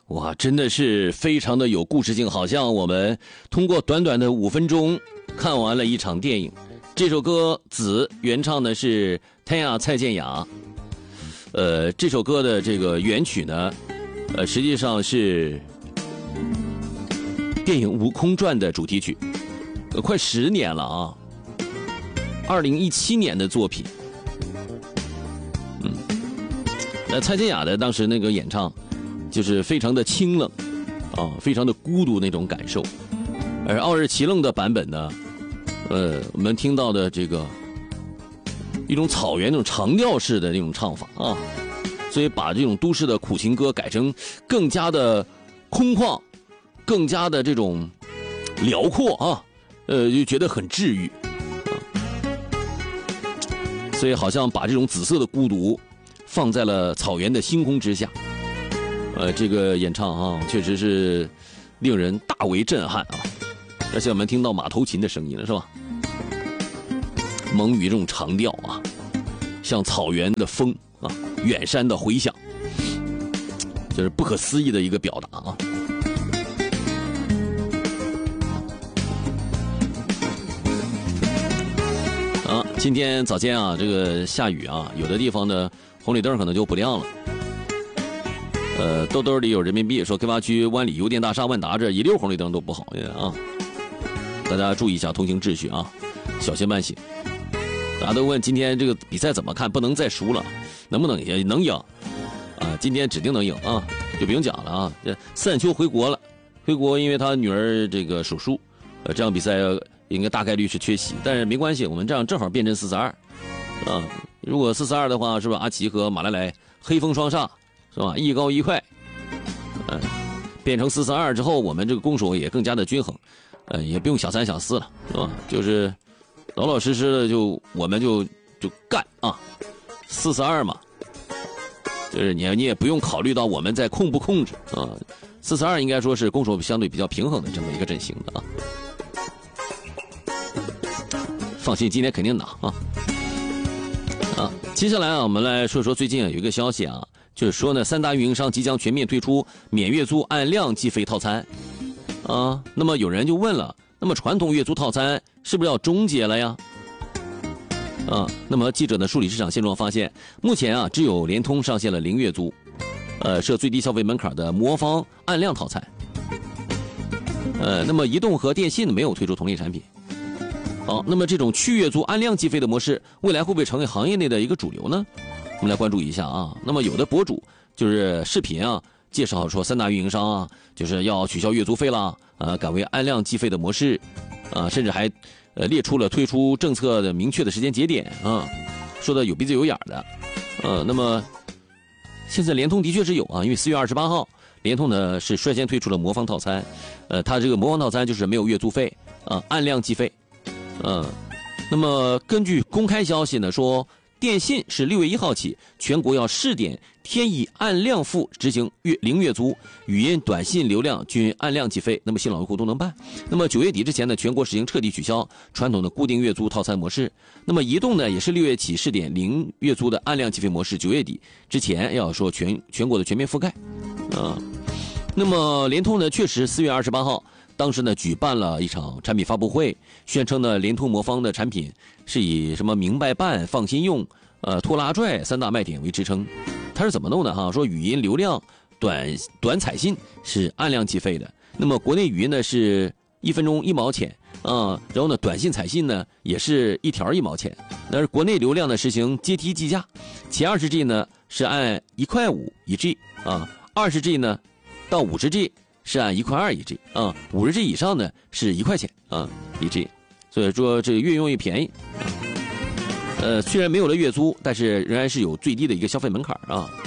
哇，真的是非常的有故事性，好像我们通过短短的5分钟看完了一场电影。这首歌《子》原唱的是泰雅蔡健雅，这首歌的这个原曲呢，实际上是电影《悟空传》的主题曲，快10年了啊，2017年的作品。蔡健雅的当时那个演唱，就是非常的清冷，啊，非常的孤独那种感受。而奥日奇楞的版本呢，我们听到的这个一种草原那种长调式的那种唱法啊，所以把这种都市的苦情歌改成更加的空旷，更加的这种辽阔啊，就觉得很治愈啊。所以好像把这种紫色的孤独放在了草原的星空之下，这个演唱啊，确实是令人大为震撼啊！而且我们听到马头琴的声音了，是吧？蒙语这种长调啊，像草原的风啊，远山的回响，就是不可思议的一个表达啊！啊，今天早间啊，这个下雨啊，有的地方呢红绿灯可能就不亮了。兜兜里有人民币，说开发区湾里邮电大厦万达这一溜红绿灯都不好啊，大家注意一下通行秩序啊，小心慢行。大家都问今天这个比赛怎么看，不能再输了，能不能也能赢啊？今天指定能赢啊，就不用讲了啊。斯坦丘回国了，回国因为他女儿这个手术，这场比赛应该大概率是缺席，但是没关系，我们这样正好变成4-2啊。如果4-2的话，是吧？阿奇和马莱莱黑风双煞，是吧？一高一快，变成4-2之后，我们这个攻守也更加的均衡，也不用小3小4了，是吧？就是老老实实的我们就干啊，4-2嘛，就是你也不用考虑到我们在控不控制啊，4-2应该说是攻守相对比较平衡的这么一个阵型的啊。放心，今天肯定拿啊！接下来啊，我们来说说最近有一个消息啊，就是说呢，3大运营商即将全面推出免月租按量计费套餐啊。那么有人就问了，那么传统月租套餐是不是要终结了呀？那么记者呢梳理市场现状发现，目前啊只有联通上线了0月租，设最低消费门槛的魔方按量套餐。那么移动和电信没有推出同类产品。好，那么这种去月租按量计费的模式，未来会不会成为行业内的一个主流呢？我们来关注一下啊。那么有的博主就是视频啊，介绍说3大运营商啊，就是要取消月租费啦，改为按量计费的模式，甚至还列出了推出政策的明确的时间节点啊，说的有鼻子有眼的。那么现在联通的确是有啊，因为4月28号，联通呢是率先推出了魔方套餐，它这个魔方套餐就是没有月租费啊，按量计费。那么根据公开消息呢说，电信是6月1号起全国要试点天以按量付执行0月租，语音短信流量均按量计费，那么新老用户都能办。那么9月底之前呢，全国实行彻底取消传统的固定月租套餐模式。那么移动呢也是6月起试点0月租的按量计费模式，9月底之前要说全国的全面覆盖那么联通呢确实4月28号当时呢举办了一场产品发布会，宣称呢联通魔方的产品是以什么明白办、放心用、拖拉拽3大卖点为支撑。它是怎么弄的哈？说语音流量、短彩信是按量计费的，那么国内语音呢是1分钟1毛钱然后呢短信彩信呢也是1条1毛钱。但是国内流量呢实行阶梯计价，前20G 呢是按1.5块一 G 20G 呢到50G。是按1.2块一 G 50G 以上呢是1块钱一 G， 所以说这个越用越便宜虽然没有了月租，但是仍然是有最低的一个消费门槛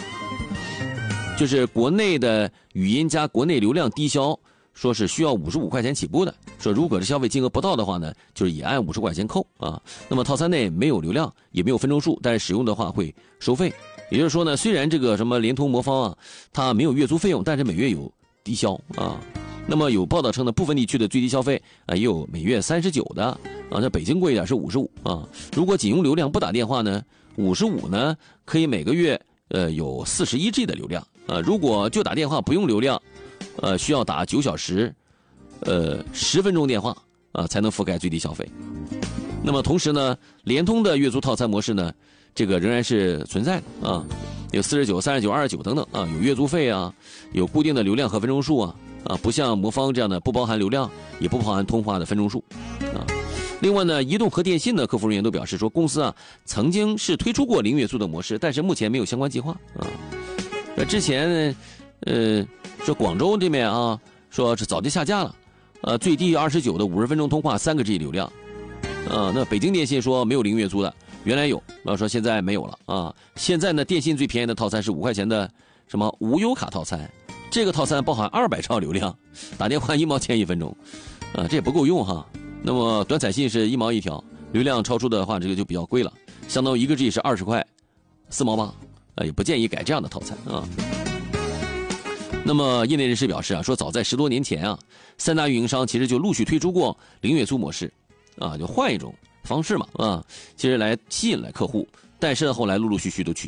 就是国内的语音加国内流量低消，说是需要55块钱起步的，说如果是消费金额不到的话呢，就是也按50块钱扣那么套餐内没有流量也没有分钟数，但是使用的话会收费。也就是说呢，虽然这个什么联通魔方它没有月租费用，但是每月有低消那么有报道称呢，部分地区的最低消费也有每月39的那北京贵一点是55如果仅用流量不打电话呢，55呢可以每个月有41G 的流量如果就打电话不用流量，需要打9小时，10分钟电话才能覆盖最低消费。那么同时呢，联通的月租套餐模式呢，这个仍然是存在的啊，有49、39、29等等啊，有月租费啊，有固定的流量和分钟数啊，不像魔方这样的不包含流量，也不包含通话的分钟数啊。另外呢，移动和电信的客服人员都表示说，公司曾经是推出过零月租的模式，但是目前没有相关计划啊。之前说广州这边说是早就下架了，最低29的50分钟通话，3个 G 流量，那北京电信说没有零月租的，原来有，说现在没有了啊。现在呢，电信最便宜的套餐是5块钱的什么无忧卡套餐，这个套餐包含200兆流量，打电话1毛钱1分钟，这也不够用哈。那么短彩信是1毛1条，流量超出的话，这个就比较贵了，相当于1个 G 是20块，4毛8，也不建议改这样的套餐啊。那么业内人士表示说早在10多年前3大运营商其实就陆续推出过零月租模式，就换一种方式嘛，其实来吸引来客户，但是后来陆陆续续都取